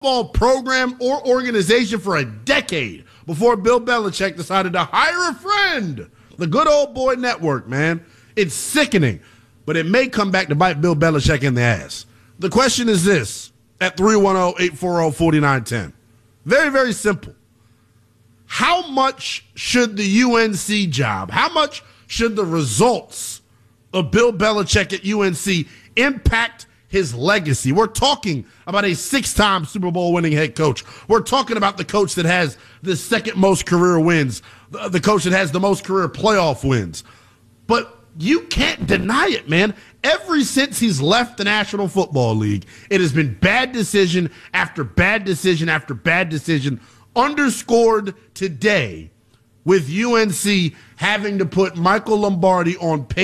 football program or organization for a decade before Bill Belichick decided to hire a friend. The good old boy network, man. It's sickening, but it may come back to bite Bill Belichick in the ass. The question is this at 310-840-4910. Very, very simple. How much should the UNC job, how much should the results of Bill Belichick at UNC impact his legacy? We're talking about a 6-time Super Bowl winning head coach. We're talking about the coach that has the second most career wins, the coach that has the most career playoff wins. But you can't deny it, man. Ever since he's left the National Football League, it has been bad decision after bad decision after bad decision, underscored today with UNC having to put Michael Lombardi on paper.